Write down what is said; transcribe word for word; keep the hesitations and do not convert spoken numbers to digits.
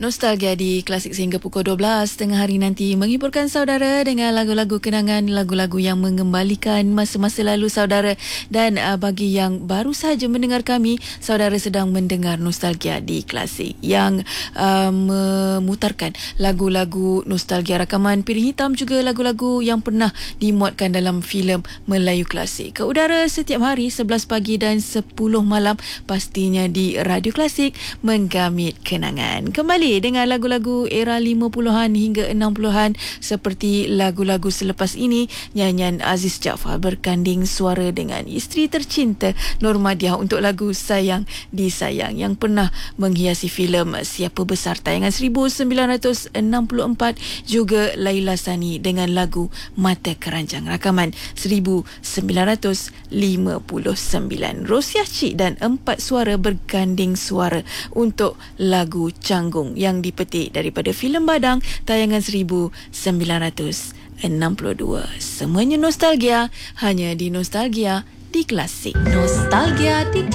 Nostalgia di Klasik sehingga pukul dua belas tengah hari nanti menghiburkan saudara dengan lagu-lagu kenangan, lagu-lagu yang mengembalikan masa-masa lalu saudara. Dan uh, bagi yang baru sahaja mendengar kami, saudara sedang mendengar Nostalgia di Klasik yang uh, memutarkan lagu-lagu nostalgia rakaman Piring Hitam, juga lagu-lagu yang pernah dimuatkan dalam filem Melayu Klasik. Ke udara setiap hari sebelas pagi dan sepuluh malam, pastinya di Radio Klasik, menggamit kenangan. Kembali dengan lagu-lagu era lima puluhan hingga enam puluhan seperti lagu-lagu selepas ini. Nyanyian Aziz Jaafar berkanding suara dengan isteri tercinta Normadiah untuk lagu Sayang Disayang yang pernah menghiasi filem Siapa Besar tayangan seribu sembilan ratus enam puluh empat. Juga Laila Sani dengan lagu Mata Keranjang rakaman seribu sembilan ratus lima puluh sembilan. Rosiah Cik dan empat suara berganding suara untuk lagu Canggung yang dipetik daripada filem Badang tayangan seribu sembilan ratus enam puluh dua. Semuanya nostalgia, hanya di Nostalgia di Klasik. Nostalgia di